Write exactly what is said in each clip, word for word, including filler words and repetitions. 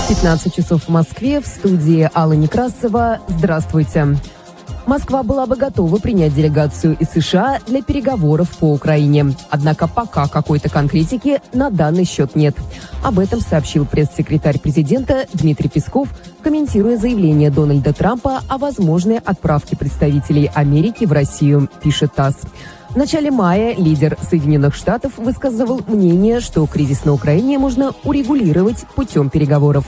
пятнадцать часов в Москве, в студии Алла Некрасова. Здравствуйте. Москва была бы готова принять делегацию из США для переговоров по Украине. Однако пока какой-то конкретики на данный счет нет. Об этом сообщил пресс-секретарь президента Дмитрий Песков, комментируя заявление Дональда Трампа о возможной отправке представителей Америки в Россию, пишет ТАСС. В начале мая лидер Соединенных Штатов высказывал мнение, что кризис на Украине можно урегулировать путем переговоров.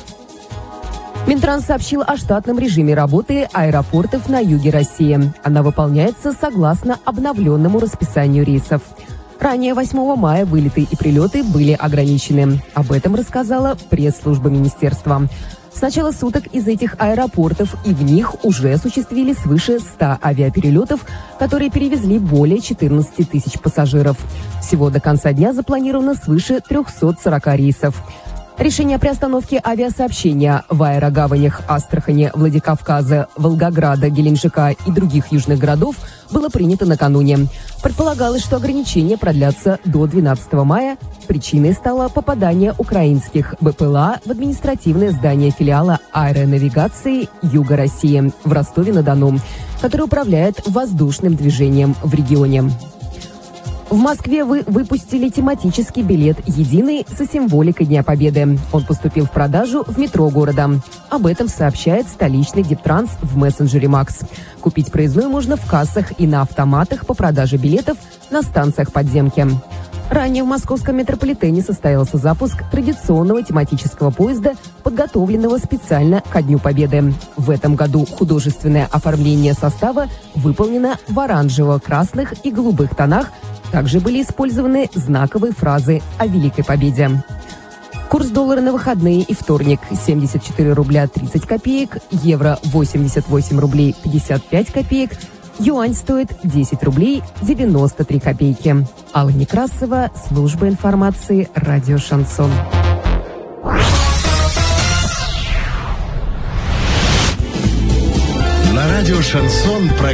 Минтранс сообщил о штатном режиме работы аэропортов на юге России. Она выполняется согласно обновленному расписанию рейсов. Ранее восьмого мая вылеты и прилеты были ограничены. Об этом рассказала пресс-служба министерства. С начала суток из этих аэропортов и в них уже осуществили свыше ста авиаперелетов, которые перевезли более четырнадцати тысяч пассажиров. Всего до конца дня запланировано свыше трехсот сорока рейсов. Решение о приостановке авиасообщения в аэрогаванях Астрахани, Владикавказа, Волгограда, Геленджика и других южных городов было принято накануне. Предполагалось, что ограничения продлятся до двенадцатого мая. Причиной стало попадание украинских БПЛА в административное здание филиала аэронавигации Юга России в Ростове-на-Дону, который управляет воздушным движением в регионе. В Москве вы выпустили тематический билет «Единый» со символикой Дня Победы. Он поступил в продажу в метро города. Об этом сообщает столичный Дептранс в мессенджере «Макс». Купить проездной можно в кассах и на автоматах по продаже билетов на станциях подземки. Ранее в московском метрополитене состоялся запуск традиционного тематического поезда, подготовленного специально ко Дню Победы. В этом году художественное оформление состава выполнено в оранжево-красных и голубых тонах. Также были использованы знаковые фразы о Великой Победе. Курс доллара на выходные и вторник – семьдесят четыре рубля тридцать копеек, евро – восемьдесят восемь рублей пятьдесят пять копеек, юань стоит десять рублей девяносто три копейки. Алла Некрасова, служба информации, радио «Шансон». На радио «Шансон»